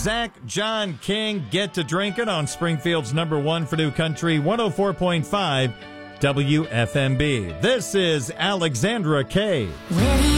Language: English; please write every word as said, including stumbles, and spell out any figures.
Zach John King, Get to Drinking on Springfield's number one for New Country, one oh four point five W F M B. This is Alexandra Kay.